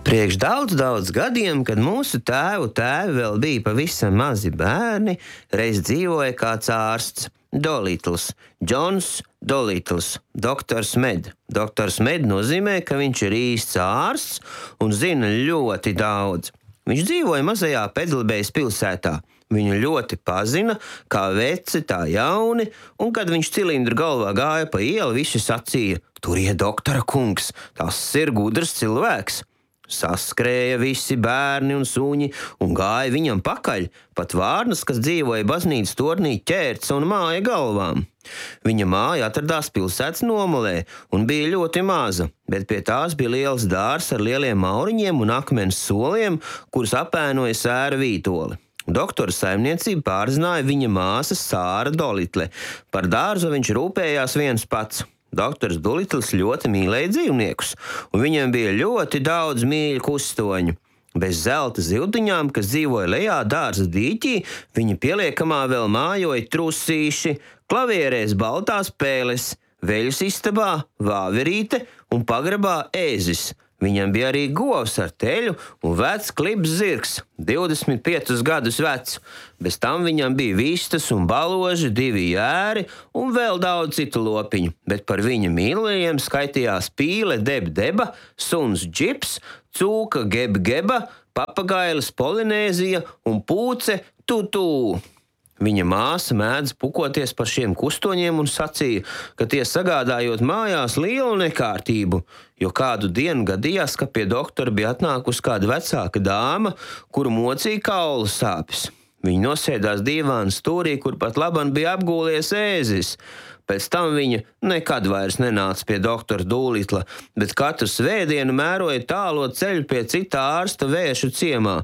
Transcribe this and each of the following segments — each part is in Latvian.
Priekš daudz gadiem, kad mūsu tēvi vēl bija pavisam mazi bērni, reiz dzīvoja kāds ārsts, Dolitls, Džons Dolitls, doktors Med. Doktors Med nozīmē, ka viņš ir īsts ārsts un zina ļoti daudz. Viņš dzīvoja mazajā Pedlbejas pilsētā. Viņu ļoti pazina, kā veci, tā jauni, un kad viņš cilindru galvā gāja pa ielu, visi sacīja: "Tur iet doktora kungs, tas ir gudrs cilvēks." Saskrēja visi bērni un suņi un gāja viņam pakaļ, pat vārnas, kas dzīvoja baznīcas tornī, ķērca un māja galvām. Viņa māja atradās pilsētas nomalē un bija ļoti maza, bet pie tās bija liels dārs ar lieliem mauriņiem un akmens soliem, kurus apēnoja sēra vītoli. Doktora saimniecību pārzināja viņa māsa Sāra Dolitle. Par dārzu viņš rūpējās viens pats. Doktors Dolitls ļoti mīlēja dzīvniekus, un viņam bija ļoti daudz mīļu kustoņu. Bez zelta ziltiņām, kas dzīvoja lejā dārza dīķī, viņa pieliekamā vēl mājoja trusīši, klavierēs baltās pēles, veļas istabā vāverīte un pagrabā ēzis. Viņam bija arī govs ar teļu un vecs klibs zirgs, 25 gadus vecs. Bez tam viņam bija vistas un baloži, 2 jēri un vēl daudz citu lopiņu, bet par viņa mīļajiem skaitījās pīle Deba, suns Džips, cūka Geba, papagailis Polinēzija un pūce Tutū. Viņa māsa mēdz pukoties par šiem kustoņiem un sacīja, ka tie sagādājot mājās lielu nekārtību, jo kādu dienu gadījās, ka pie doktora bija atnākusi kāda vecāka dāma, kuru mocīja kaulu sāpes. Viņa nosēdās dīvāna stūrī, kur pat laban bija apgūlies ēzis. Pēc tam viņa nekad vairs nenāca pie doktora Dolitla, bet katru svētdienu mēroja tālo ceļu pie cita ārsta Vēšu ciemā,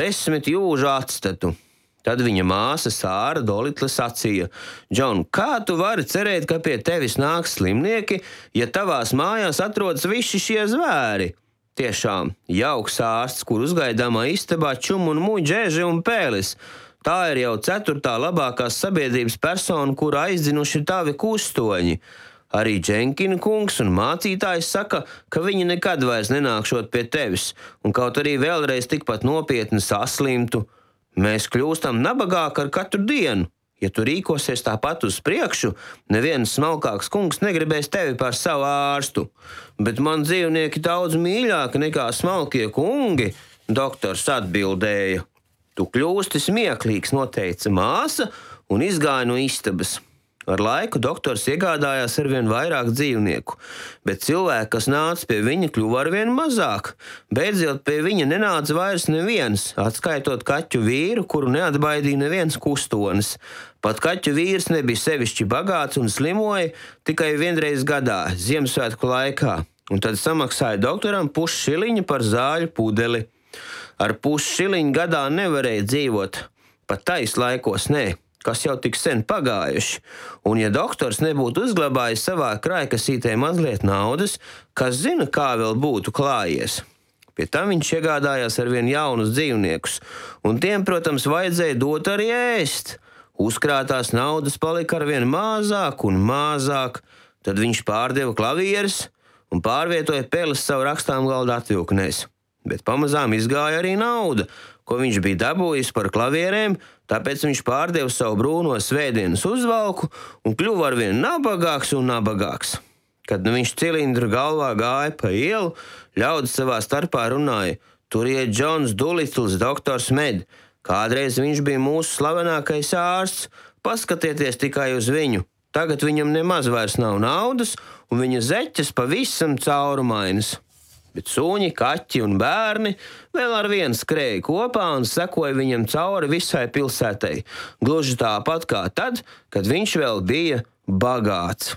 10 jūžu atstatu. Tad viņa māsa Sāra Dolitle sacīja: "Džon, kā tu vari cerēt, ka pie tevis nāks slimnieki, ja tavās mājās atrodas visi šie zvēri?" Tiešām, jauks ārsts, kur uzgaidāmā istabā čum un muļ džēži un pēlis. Tā ir jau 4. labākās sabiedrības persona, kuru aizdzinuši tavi kustoņi. Arī Dženkina kungs un mācītājs saka, ka viņi nekad vairs nenākšot pie tevis, un kaut arī vēlreiz tikpat nopietni saslimtu. Mēs kļūstam nabagāki ar katru dienu. Ja tu rīkosies tāpat uz priekšu, neviens smalkāks kungs negribēs tevi par savu ārstu. Bet man dzīvnieki daudz mīļāki nekā smalkie kungi, doktors atbildēja. Tu kļūsti smieklīgs, noteica māsa un izgāja no istabas. Ar laiku doktors iegādājās arvien vairāk dzīvnieku, bet cilvēki, kas nāca pie viņa, kļuva arvien mazāk. Beidzot pie viņa nenāca vairs neviens, atskaitot kaķu vīru, kuru neatbaidīja neviens kustonis. Pat kaķu vīrs nebija sevišķi bagāts un slimoja tikai vienreiz gadā, Ziemassvētku laikā, un tad samaksāja doktoram pusšiliņu par zāļu pudeli. Ar pusšiliņu gadā nevarēja dzīvot, pat tais laikos nē, kas jau tik sen pagājuši, un ja doktors nebūtu uzglabājis savā krājkasītē mazliet naudas, kas zina, kā vēl būtu klājies. Pie tam viņš iegādājās arvien jaunus dzīvniekus, un tiem, protams, vajadzēja dot arī ēst. Uzkrātās naudas palika arvien mazāk un mazāk, tad viņš pārdeva klavieres un pārvietoja peles savu rakstām galda atvilknēs. Bet pamazām izgāja arī nauda, ko viņš bija dabūjis par klavierēm, tāpēc viņš pārdeva savu brūno svētdienas uzvalku un kļuva arvien nabagāks un nabagāks. Kad viņš cilindru galvā gāja pa ielu, ļaudis savā starpā runāja: "Tur iet Džons Dolitls, doktors Med. Kādreiz viņš bija mūsu slavenākais ārsts, paskatieties tikai uz viņu. Tagad viņam nemaz vairs nav naudas, un viņa zeķes pavisam caurumainas." Bet suņi, kaķi un bērni vēl ar vienu skrēja kopā un sekoja viņam cauri visai pilsētai, gluži tāpat kā tad, kad viņš vēl bija bagāts.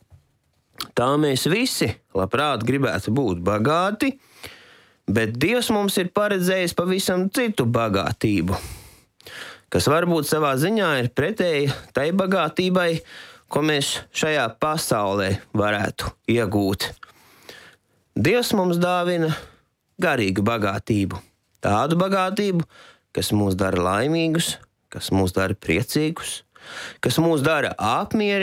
Tā mēs visi labprāt gribētu būt bagāti, bet Dievs mums ir paredzējis pavisam citu bagātību, kas varbūt savā ziņā ir pretēji tai bagātībai, ko mēs šajā pasaulē varētu iegūt. Dievs mums dāvina garīgu bagātību, tādu bagātību, kas mūs dara laimīgus, kas mūs dara priecīgus, kas mūs dara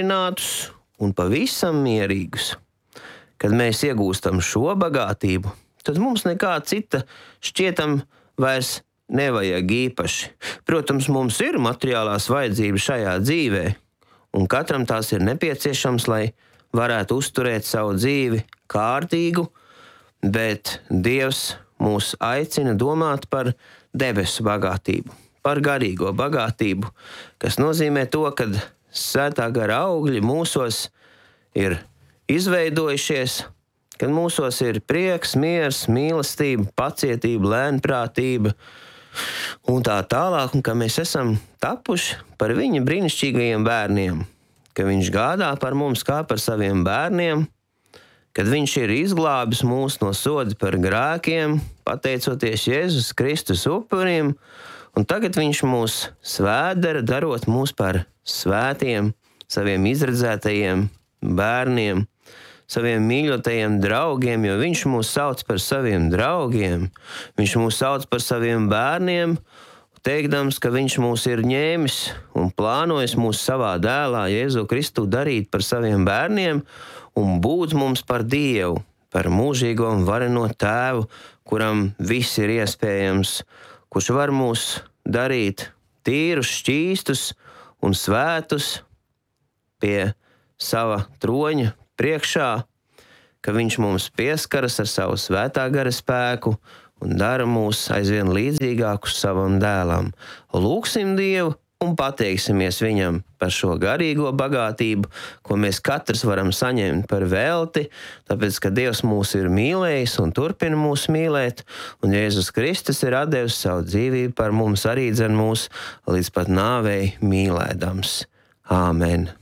apmierinātus un pavisam mierīgus. Kad mēs iegūstam šo bagātību, tad mums nekā cita šķietam vairs nevajag īpaši. Protams, mums ir materiālās vajadzības šajā dzīvē, un katram tās ir nepieciešams, lai varētu uzturēt savu dzīvi kārtīgu, bet Dievs mūs aicina domāt par debesu bagātību, par garīgo bagātību, kas nozīmē to, ka Svētā gara augļi mūsos ir izveidojušies, kad mūsos ir prieks, miers, mīlestība, pacietība, lēnprātība un tā tālāk, un ka mēs esam tapuši par viņa brīnišķīgajiem bērniem, ka viņš gādā par mums kā par saviem bērniem, kad viņš ir izglābis mūs no soda par grēkiem, pateicoties Jēzus Kristus upurim, un tagad viņš mūs svētdara, darot mūs par svētiem, saviem izredzētajiem bērniem, saviem mīļotajiem draugiem, jo viņš mūs sauc par saviem draugiem, viņš mūs sauc par saviem bērniem, teikdams, ka viņš mūs ir ņēmis un plānojis mūs savā dēlā Jēzu Kristu darīt par saviem bērniem un būt mums par Dievu, par mūžīgo un vareno tēvu, kuram viss ir iespējams, kurš var mūs darīt tīrus, šķīstus un svētus pie sava troņa priekšā, ka viņš mums pieskaras ar savu svētā gara spēku un dara mūs aizvien līdzīgākus savam dēlam. Lūksim Dievu un pateiksimies viņam par šo garīgo bagātību, ko mēs katrs varam saņemt par velti, tāpēc, ka Dievs mūs ir mīlējis un turpina mūs mīlēt, un Jēzus Kristus ir atdevis savu dzīvību par mums arī dzen mūs līdz pat nāvei mīlēdams. Āmen!